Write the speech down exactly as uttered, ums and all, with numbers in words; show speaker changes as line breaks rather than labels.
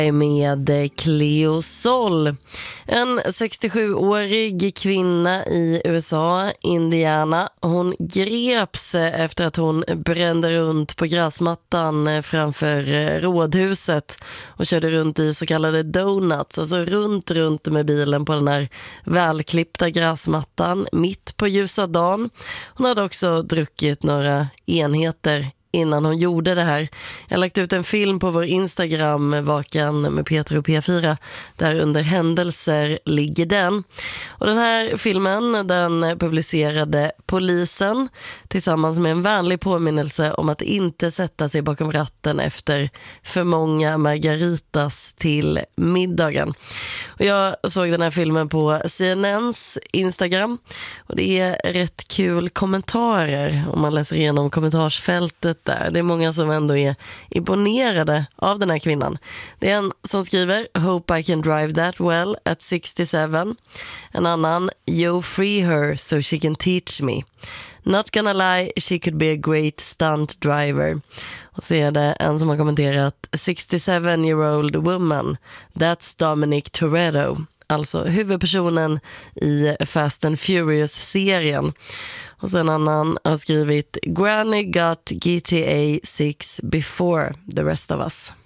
med Cleo Sol. En sextiosjuårig kvinna i U S A, Indiana. Hon greps efter att hon brände runt på gräsmattan framför rådhuset och körde runt i så kallade donuts, alltså runt runt med bilen på den här välklippta gräsmattan mitt på ljusa dagen. Hon hade också druckit några enheter innan hon gjorde det här. Jag har lagt ut en film på vår Instagram, Vakan med Peter och P fyra, där under händelser ligger den. Och den här filmen, den publicerade polisen tillsammans med en vänlig påminnelse om att inte sätta sig bakom ratten efter för många margaritas till middagen. Och jag såg den här filmen på C N N:s Instagram och det är rätt kul kommentarer om man läser igenom kommentarsfältet där. Det är många som ändå är imponerade av den här kvinnan. Det är en som skriver "Hope I can drive that well at sixty-seven". En annan "Yo, free her so she can teach me. Not gonna lie, she could be a great stunt driver". Och så är det en som har kommenterat "sixty-seven-year-old woman. That's Dominic Toretto". Alltså huvudpersonen i Fast and Furious-serien. Och sen en annan har skrivit "Granny got G T A six before the rest of us".